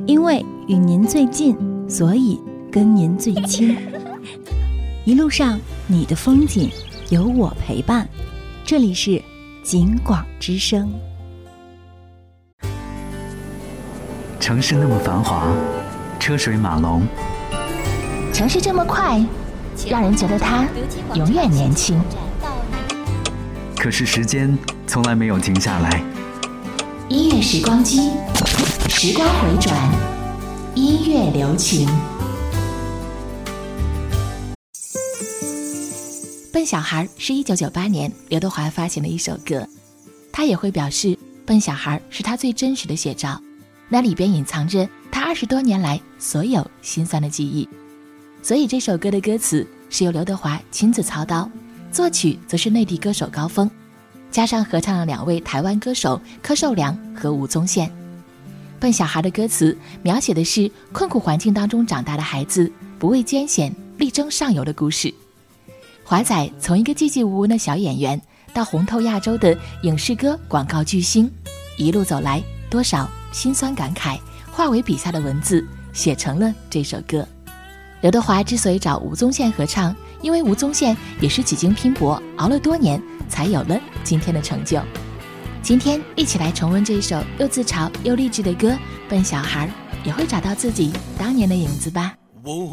因为与您最近，所以跟您最亲。一路上你的风景有我陪伴，这里是景广之声。 城市那么繁华，车水马龙， 城市这么快，让人觉得它永远年轻。 可是时间从来没有停下来。 音乐时光机，时光回转，音乐留情。笨小孩是1998年刘德华发行的一首歌，他也会表示笨小孩是他最真实的写照，那里边隐藏着他20多年来所有心酸的记忆。所以这首歌的歌词是由刘德华亲自操刀，作曲则是内地歌手高峰，加上合唱了2位台湾歌手柯受良和吴宗宪。笨小孩的歌词描写的是困苦环境当中长大的孩子不畏艰险力争上游的故事。华仔从一个寂寂无闻的小演员到红透亚洲的影视歌广告巨星，一路走来，多少辛酸感慨化为笔下的文字，写成了这首歌。刘德华之所以找吴宗宪合唱，因为吴宗宪也是几经拼搏熬了多年才有了今天的成就。今天一起来重温这首又自嘲又励志的歌，笨小孩也会找到自己当年的影子吧。 我